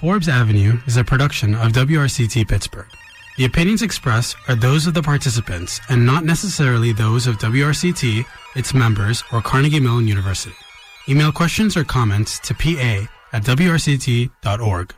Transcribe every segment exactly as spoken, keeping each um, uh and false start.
Forbes Avenue is a production of W R C T Pittsburgh. The opinions expressed are those of the participants and not necessarily those of W R C T, its members, or Carnegie Mellon University. Email questions or comments to p a at w r c t dot org.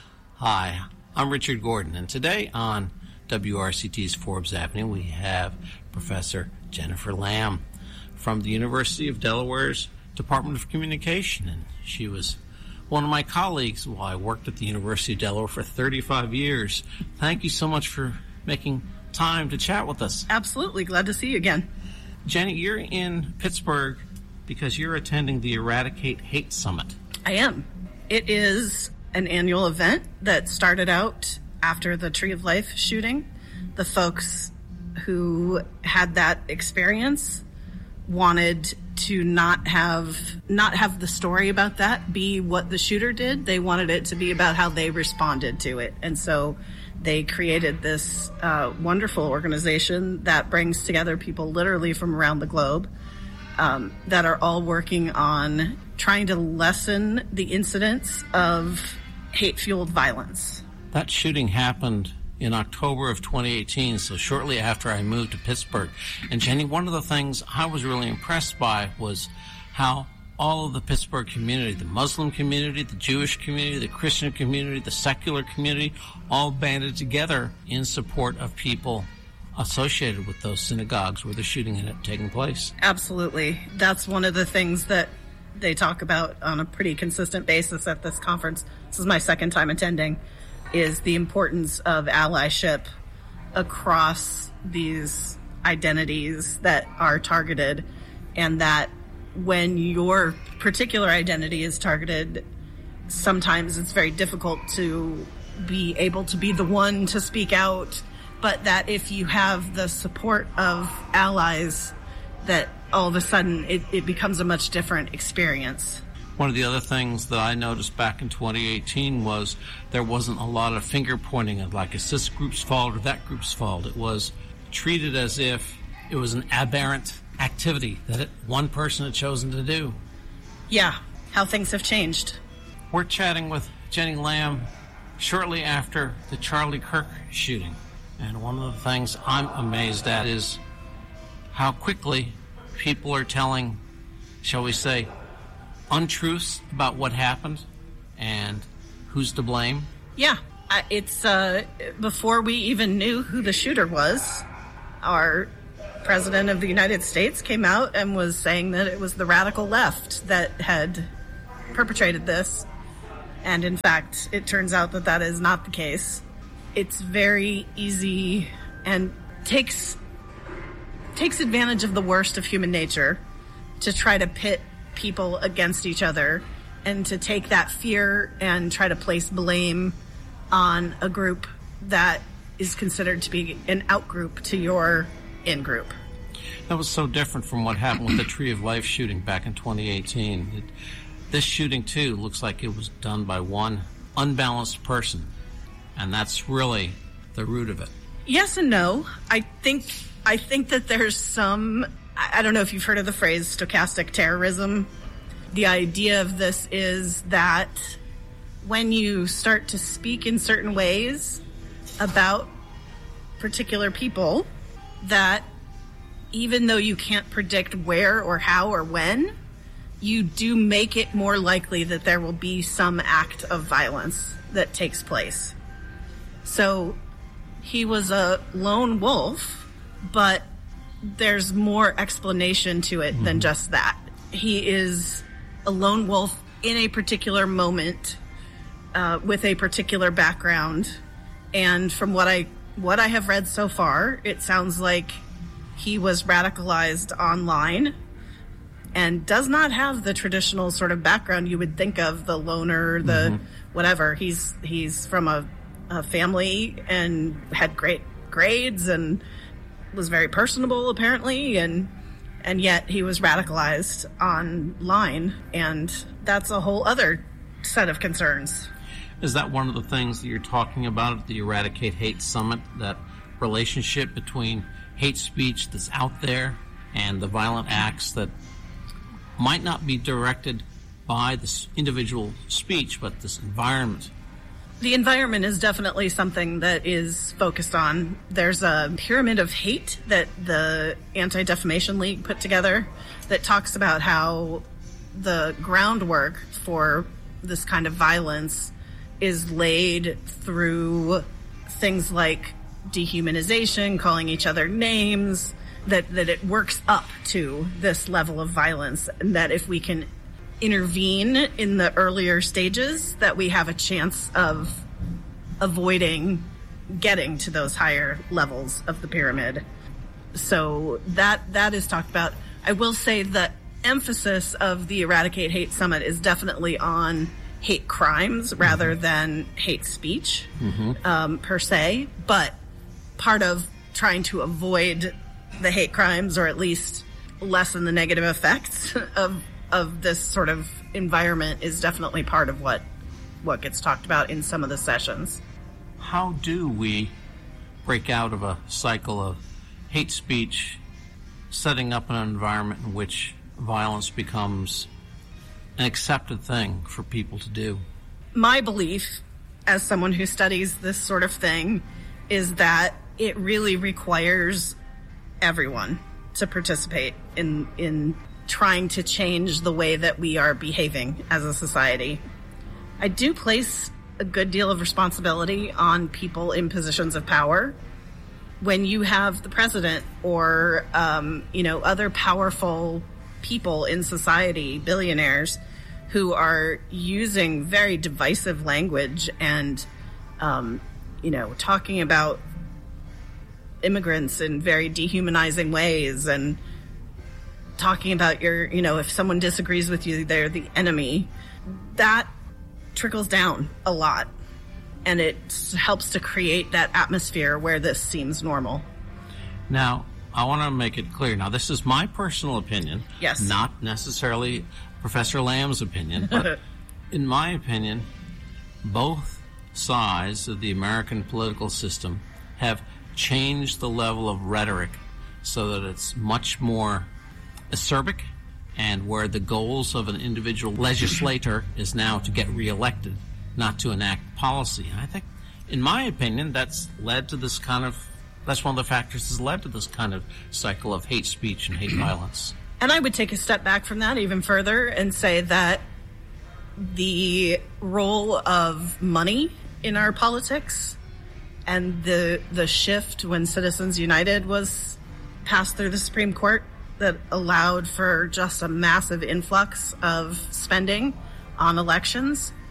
Hi, I'm Richard Gordon, and today on W R C T's Forbes Avenue we have Professor Jennifer Lamb from the University of Delaware's Department of Communication, and she was one of my colleagues while I worked at the University of Delaware for thirty-five years. Thank you so much for making time to chat with us. Absolutely. Glad to see you again. Jenny, you're in Pittsburgh because you're attending the Eradicate Hate Summit. I am. It is an annual event that started out after the Tree of Life shooting. The folks who had that experience wanted to not have not have the story about that be what the shooter did. They wanted it to be about how they responded to it. And so they created this uh, wonderful organization that brings together people literally from around the globe um, that are all working on trying to lessen the incidence of hate-fueled violence. That shooting happened in October of twenty eighteen, so shortly after I moved to Pittsburgh. And Jenny, one of the things I was really impressed by was how all of the Pittsburgh community, the Muslim community, the Jewish community, the Christian community, the secular community, all banded together in support of people associated with those synagogues where the shooting had taken place. Absolutely. That's one of the things that they talk about on a pretty consistent basis at this conference. This is my second time attending. Is the importance of allyship across these identities that are targeted, and that when your particular identity is targeted, sometimes it's very difficult to be able to be the one to speak out, but that if you have the support of allies, that all of a sudden it, it becomes a much different experience. One of the other things that I noticed back in twenty eighteen was there wasn't a lot of finger pointing at like, is this group's fault or that group's fault. It was treated as if it was an aberrant activity that it, one person had chosen to do. Yeah, how things have changed. We're chatting with Jenny Lamb shortly after the Charlie Kirk shooting. And one of the things I'm amazed at is how quickly people are telling, shall we say, untruths about what happened and who's to blame. Yeah, it's uh, before we even knew who the shooter was, our president of the United States came out and was saying that it was the radical left that had perpetrated this. And in fact, it turns out that that is not the case. It's very easy and takes takes advantage of the worst of human nature to try to pit people against each other and to take that fear and try to place blame on a group that is considered to be an out-group to your in-group. That was so different from what happened with the Tree of Life shooting back in twenty eighteen. It, this shooting, too, looks like it was done by one unbalanced person, and that's really the root of it. Yes and no. I think I think that there's some... I don't know if you've heard of the phrase stochastic terrorism. The idea of this is that when you start to speak in certain ways about particular people, that even though you can't predict where or how or when, you do make it more likely that there will be some act of violence that takes place. So he was a lone wolf, but there's more explanation to it mm-hmm. than just that. He is a lone wolf in a particular moment uh, with a particular background. And from what I what I have read so far, it sounds like he was radicalized online and does not have the traditional sort of background you would think of, the loner, the mm-hmm. whatever. He's he's from a, a family and had great grades and was very personable, apparently, and and yet he was radicalized online, and that's a whole other set of concerns. Is that one of the things that you're talking about at the Eradicate Hate Summit, that relationship between hate speech that's out there and the violent acts that might not be directed by this individual speech, but this environment The environment is definitely something that is focused on. There's a pyramid of hate that the Anti-Defamation League put together that talks about how the groundwork for this kind of violence is laid through things like dehumanization, calling each other names, that, that it works up to this level of violence, and that if we can intervene in the earlier stages, that we have a chance of avoiding getting to those higher levels of the pyramid. So that that is talked about. I will say the emphasis of the Eradicate Hate Summit is definitely on hate crimes rather mm-hmm. than hate speech mm-hmm. um, per se, but part of trying to avoid the hate crimes, or at least lessen the negative effects of of this sort of environment, is definitely part of what what gets talked about in some of the sessions. How do we break out of a cycle of hate speech, setting up an environment in which violence becomes an accepted thing for people to do? My belief, as someone who studies this sort of thing, is that it really requires everyone to participate in in trying to change the way that we are behaving as a society. I do place a good deal of responsibility on people in positions of power. When you have the president or, um, you know, other powerful people in society, billionaires, who are using very divisive language and, um, you know, talking about immigrants in very dehumanizing ways, and talking about your, you know, if someone disagrees with you, they're the enemy. That trickles down a lot, and it helps to create that atmosphere where this seems normal. Now, I want to make it clear. Now, this is my personal opinion. Yes. Not necessarily Professor Lamb's opinion, but in my opinion, both sides of the American political system have changed the level of rhetoric so that it's much more acerbic, and where the goals of an individual legislator is now to get reelected, not to enact policy. And I think, in my opinion, that's led to this kind of, that's one of the factors that's led to this kind of cycle of hate speech and hate violence. And I would take a step back from that even further and say that the role of money in our politics and the the shift when Citizens United was passed through the Supreme Court that allowed for just a massive influx of spending on elections,